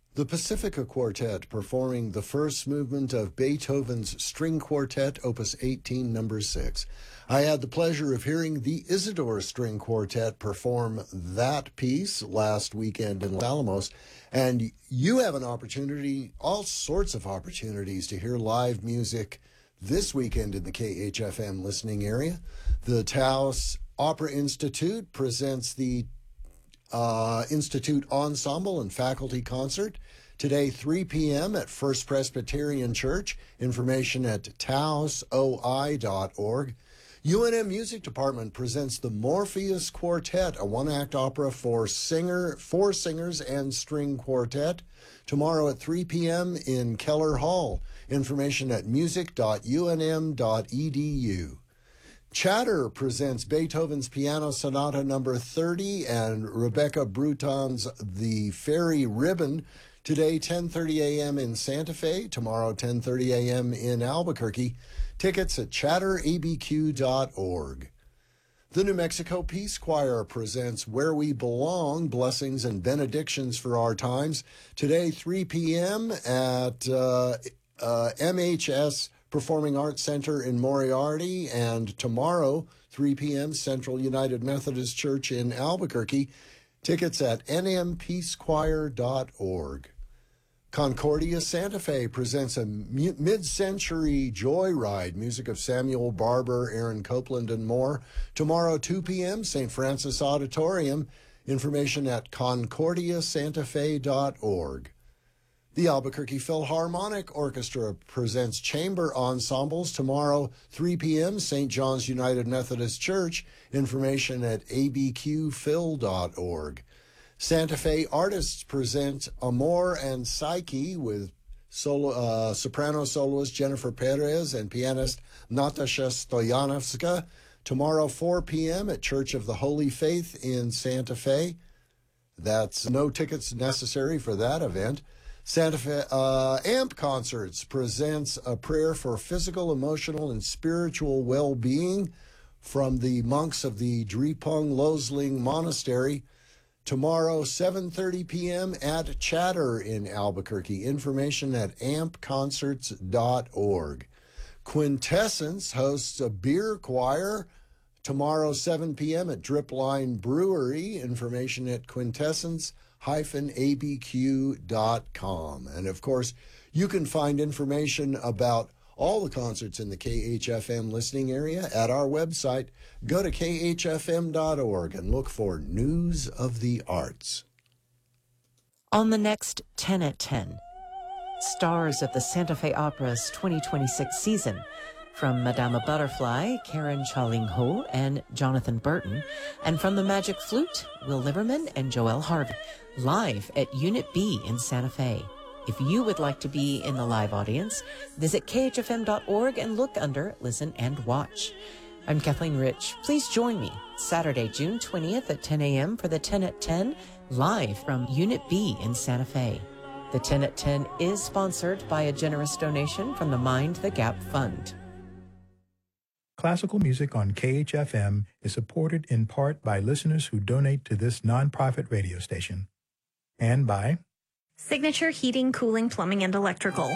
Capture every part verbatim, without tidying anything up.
The Pacifica Quartet performing the first movement of Beethoven's String Quartet, Opus eighteen, number six. I had the pleasure of hearing the Isidore String Quartet perform that piece last weekend in Los Alamos, and you have an opportunity, all sorts of opportunities, to hear live music this weekend in the K H F M listening area. The Taos Opera Institute presents the Uh, Institute Ensemble and Faculty Concert today, three p.m. at First Presbyterian Church. Information at taos o i dot org. U N M Music Department presents the Morpheus Quartet, a one-act opera for singer, four singers and string quartet, tomorrow at three p.m. in Keller Hall. Information at music dot u n m dot e d u. Chatter presents Beethoven's Piano Sonata number thirty and Rebecca Bruton's The Fairy Ribbon today, ten thirty a.m. in Santa Fe, tomorrow ten thirty a.m. in Albuquerque. Tickets at chatter a b q dot org. The New Mexico Peace Choir presents Where We Belong, Blessings and Benedictions for Our Times today, three p.m. at uh, uh, M H S Performing Arts Center in Moriarty, and tomorrow, three p.m., Central United Methodist Church in Albuquerque. Tickets at n m peace choir dot org. Concordia Santa Fe presents a mid-century joyride, music of Samuel Barber, Aaron Copeland, and more. Tomorrow, two p.m., Saint Francis Auditorium. Information at concordia santa fe dot org. The Albuquerque Philharmonic Orchestra presents chamber ensembles tomorrow, three p.m., Saint John's United Methodist Church. Information at a b q phil dot org. Santa Fe artists present Amor and Psyche with solo, uh, soprano soloist Jennifer Perez and pianist Natasha Stoyanovska. Tomorrow, four p.m. at Church of the Holy Faith in Santa Fe. That's no tickets necessary for that event. Santa Fe uh, A M P Concerts presents a prayer for physical, emotional, and spiritual well-being from the monks of the Drepung Losling Monastery. Tomorrow, seven thirty p.m. at Chatter in Albuquerque. Information at amp concerts dot org. Quintessence hosts a beer choir tomorrow, seven p.m. at Dripline Brewery. Information at quintessence hyphen a b q dot com. And of course, you can find information about all the concerts in the K H F M listening area at our website. Go to k h f m dot org and look for News of the Arts. On the next ten at ten, stars of the Santa Fe Opera's twenty twenty-six season, from Madama Butterfly, Karen Chaling Ho and Jonathan Burton, and from the Magic Flute, Will Liverman and Joelle Harvey, live at Unit B in Santa Fe. If you would like to be in the live audience, visit k h f m dot org and look under Listen and Watch. I'm Kathleen Rich. Please join me Saturday, June twentieth at ten a.m. for the ten at ten, live from Unit B in Santa Fe. The ten at ten is sponsored by a generous donation from the Mind the Gap Fund. Classical music on K H F M is supported in part by listeners who donate to this nonprofit radio station, and by Signature Heating, Cooling, Plumbing, and Electrical.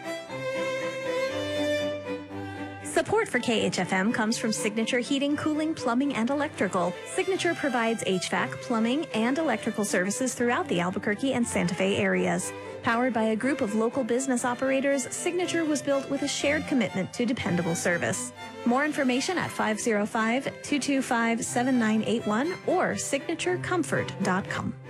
Support for K H F M comes from Signature Heating, Cooling, Plumbing, and Electrical. Signature provides H V A C, plumbing, and electrical services throughout the Albuquerque and Santa Fe areas. Powered by a group of local business operators, Signature was built with a shared commitment to dependable service. More information at five oh five, two two five, seven nine eight one or signature comfort dot com.